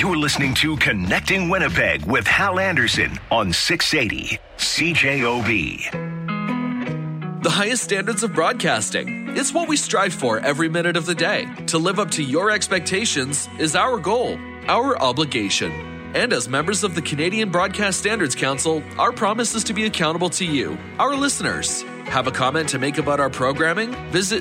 You're listening to Connecting Winnipeg with Hal Anderson on 680 CJOB. The highest standards of broadcasting. It's what we strive for every minute of the day. To live up to your expectations is our goal, our obligation. And as members of the Canadian Broadcast Standards Council, our promise is to be accountable to you, our listeners. Have a comment to make about our programming? Visit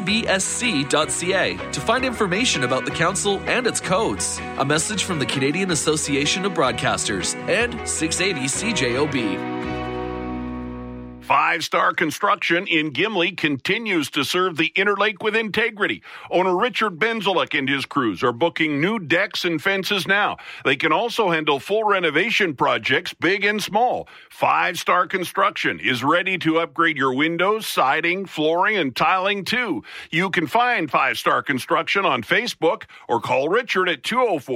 cbsc.ca to find information about the council and its codes. A message from the Canadian Association of Broadcasters and 680 CJOB. Five Star Construction in Gimli continues to serve the Inner Lake with integrity. Owner Richard Benzelek and his crews are booking new decks and fences now. They can also handle full renovation projects, big and small. Five Star Construction is ready to upgrade your windows, siding, flooring, and tiling too. You can find Five Star Construction on Facebook or call Richard at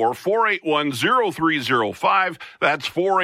204-481-0305. That's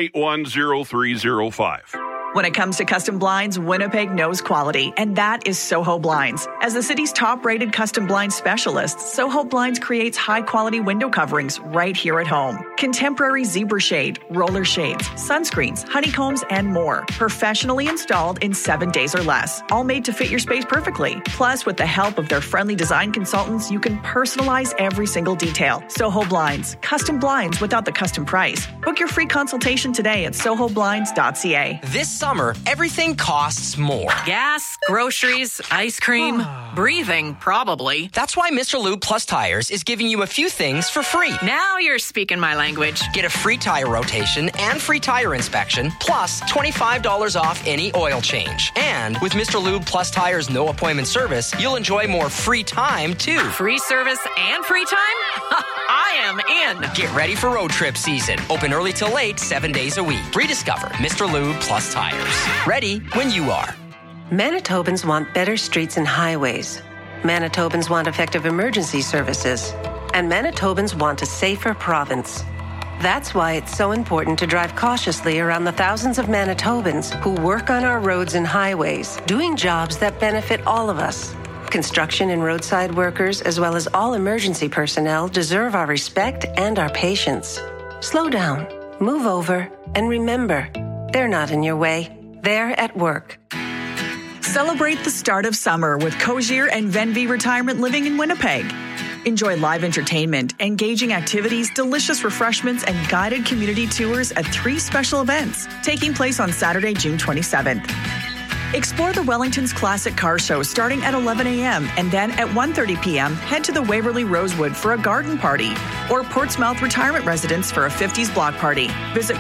481-0305. When it comes to custom blinds, Winnipeg knows quality, and that is Soho Blinds. As the city's top-rated custom blind specialist, Soho Blinds creates high-quality window coverings right here at home. Contemporary zebra shade, roller shades, sunscreens, honeycombs, and more. Professionally installed in 7 days or less. All made to fit your space perfectly. Plus, with the help of their friendly design consultants, you can personalize every single detail. Soho Blinds. Custom blinds without the custom price. Book your free consultation today at sohoblinds.ca. This summer, everything costs more. Gas, groceries, ice cream, breathing, probably. That's why Mr. Lube Plus Tires is giving you a few things for free. Now you're speaking my language. Get a free tire rotation and free tire inspection, plus $25 off any oil change. And with Mr. Lube Plus Tires no appointment service, you'll enjoy more free time too. Free service and free time? I am in. Get ready for road trip season. Open early till late, 7 days a week. Rediscover Mr. Lube Plus Tires. Ready when you are. Manitobans want better streets and highways. Manitobans want effective emergency services. And Manitobans want a safer province. That's why it's so important to drive cautiously around the thousands of Manitobans who work on our roads and highways, doing jobs that benefit all of us. Construction and roadside workers, as well as all emergency personnel, deserve our respect and our patience. Slow down, move over, and remember, they're not in your way. They're at work. Celebrate the start of summer with Cozier and Venvy Retirement Living in Winnipeg. Enjoy live entertainment, engaging activities, delicious refreshments, and guided community tours at 3 special events taking place on Saturday, June 27th. Explore the Wellington's Classic Car Show starting at 11 a.m. and then at 1:30 p.m. head to the Waverly Rosewood for a garden party or Portsmouth Retirement Residence for a 50s block party. Visit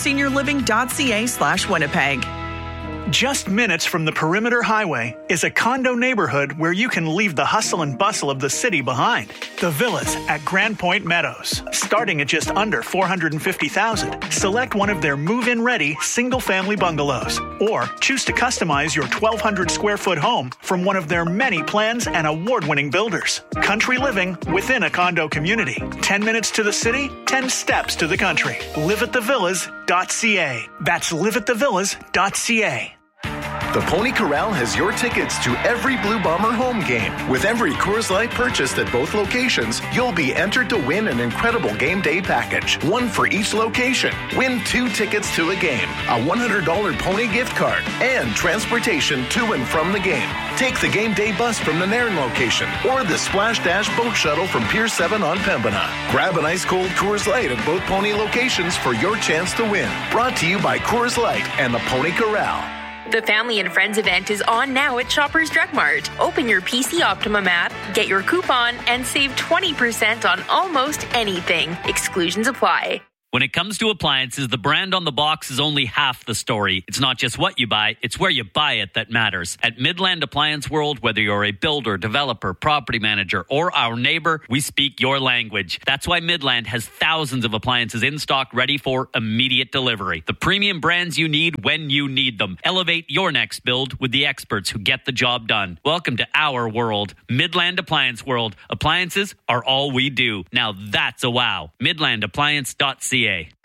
CozierSeniorLiving.ca/Winnipeg. Just minutes from the Perimeter Highway is a condo neighborhood where you can leave the hustle and bustle of the city behind. The Villas at Grand Point Meadows. Starting at just under $450,000. Select one of their move-in ready single-family bungalows or choose to customize your 1,200 square foot home from one of their many plans and award-winning builders. Country living within a condo community. 10 minutes to the city, 10 steps to the country. liveatthevillas.ca. That's liveatthevillas.ca. The Pony Corral has your tickets to every Blue Bomber home game. With every Coors Light purchased at both locations, you'll be entered to win an incredible game day package. One for each location. Win 2 tickets to a game, a $100 Pony gift card, and transportation to and from the game. Take the game day bus from the Nairn location or the Splash Dash boat shuttle from Pier 7 on Pembina. Grab an ice-cold Coors Light at both Pony locations for your chance to win. Brought to you by Coors Light and the Pony Corral. The Family and Friends event is on now at Shoppers Drug Mart. Open your PC Optimum app, get your coupon, and save 20% on almost anything. Exclusions apply. When it comes to appliances, the brand on the box is only half the story. It's not just what you buy, it's where you buy it that matters. At Midland Appliance World, whether you're a builder, developer, property manager, or our neighbor, we speak your language. That's why Midland has thousands of appliances in stock ready for immediate delivery. The premium brands you need when you need them. Elevate your next build with the experts who get the job done. Welcome to our world, Midland Appliance World. Appliances are all we do. Now that's a wow. MidlandAppliance.ca.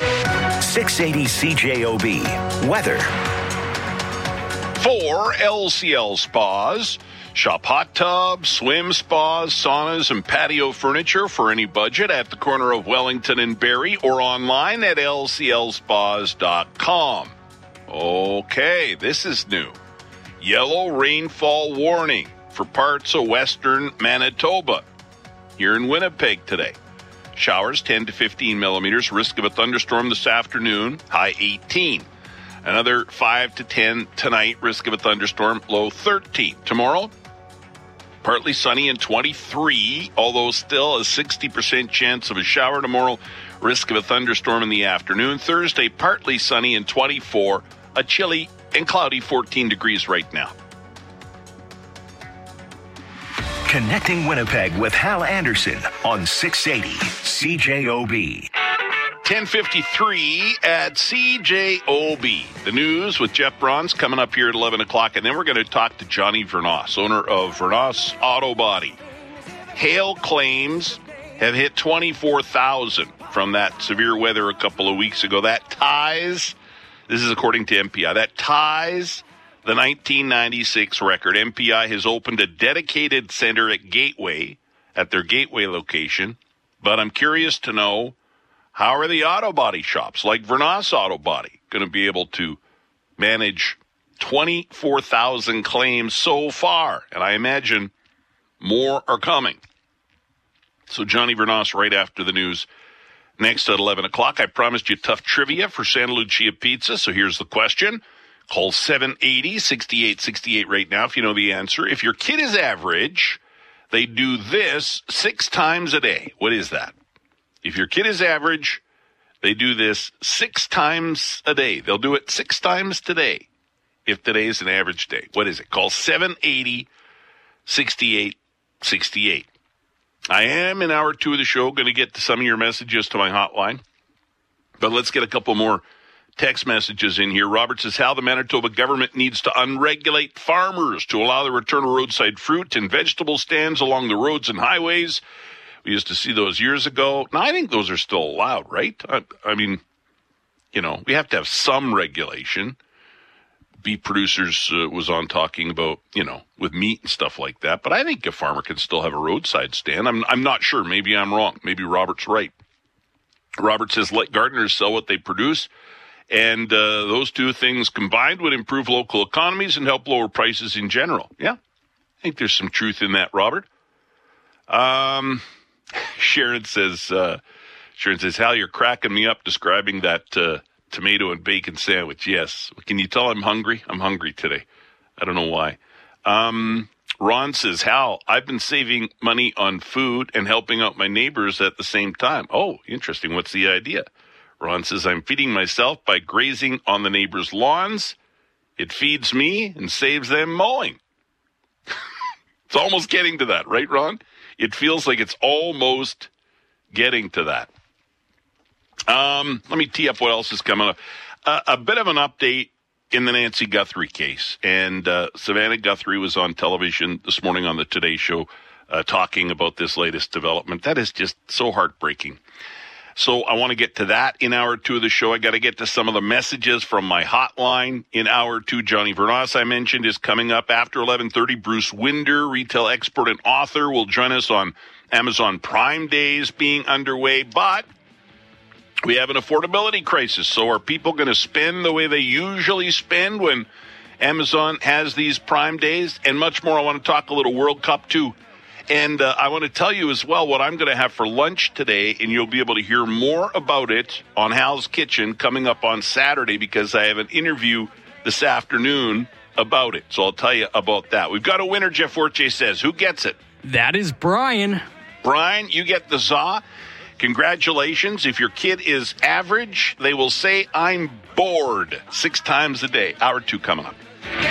680 CJOB. Weather. For LCL Spas, Shop hot tubs, swim spas, saunas, and patio furniture for any budget at the corner of Wellington and Barrie or online at lclspas.com. Okay, this is new. Yellow rainfall warning for parts of western Manitoba. Here in Winnipeg today. Showers 10 to 15 millimeters. Risk of a thunderstorm this afternoon. High 18. Another 5 to 10 tonight. Risk of a thunderstorm. Low 13. Tomorrow, partly sunny and 23, although still a 60% chance of a shower tomorrow. Risk of a thunderstorm in the afternoon. Thursday, partly sunny and 24. A chilly and cloudy 14 degrees right now. Connecting Winnipeg with Hal Anderson on 680 CJOB. 10:53 at CJOB. The news with Jeff Bronze coming up here at 11 o'clock, and then we're going to talk to Johnny Vernos, owner of Vernos Auto Body. Hail claims have hit 24,000 from that severe weather a couple of weeks ago. That ties, this is according to MPI, that ties the 1996 record. MPI has opened a dedicated center at Gateway, at their Gateway location. But I'm curious to know, how are the auto body shops like Vernos Auto Body going to be able to manage 24,000 claims so far? And I imagine more are coming. So Johnny Vernos right after the news. Next at 11 o'clock, I promised you tough trivia for Santa Lucia Pizza. So here's the question. Call 780-6868 right now if you know the answer. If your kid is average, they do this 6 times a day. What is that? If your kid is average, they do this 6 times a day. They'll do it 6 times today if today is an average day. What is it? Call 780-6868. I am in hour 2 of the show going to get to some of your messages to my hotline. But let's get a couple more text messages in here. Robert says, how the Manitoba government needs to unregulate farmers to allow the return of roadside fruit and vegetable stands along the roads and highways. We used to see those years ago. Now, I think those are still allowed, right? I mean, you know, we have to have some regulation. Beef producers was on talking about, you know, with meat and stuff like that. But I think a farmer can still have a roadside stand. I'm not sure. Maybe I'm wrong. Maybe Robert's right. Robert says, let gardeners sell what they produce. And those two things combined would improve local economies and help lower prices in general. Yeah, I think there's some truth in that, Robert. Sharon says, Hal, you're cracking me up describing that tomato and bacon sandwich. Yes. Can you tell I'm hungry? I'm hungry today. I don't know why. Ron says, Hal, I've been saving money on food and helping out my neighbors at the same time. Oh, interesting. What's the idea? Ron says, I'm feeding myself by grazing on the neighbors' lawns. It feeds me and saves them mowing. It's almost getting to that, right, Ron? It feels like it's almost getting to that. Let me tee up what else is coming up. A bit of an update in the Nancy Guthrie case. And Savannah Guthrie was on television this morning on the Today Show talking about this latest development. That is just so heartbreaking. So I want to get to that in hour 2 of the show. I got to get to some of the messages from my hotline in hour 2. Johnny Vernos, I mentioned, is coming up after 11:30. Bruce Winder, retail expert and author, will join us on Amazon Prime Days being underway. But we have an affordability crisis. So are people going to spend the way they usually spend when Amazon has these Prime Days? And much more. I want to talk a little World Cup, too. And I want to tell you as well what I'm going to have for lunch today, and you'll be able to hear more about it on Hal's Kitchen coming up on Saturday because I have an interview this afternoon about it. So I'll tell you about that. We've got a winner, Jeff Forche says. Who gets it? That is Brian. Brian, you get the za. Congratulations. If your kid is average, they will say, I'm bored 6 times a day. Hour 2 coming up.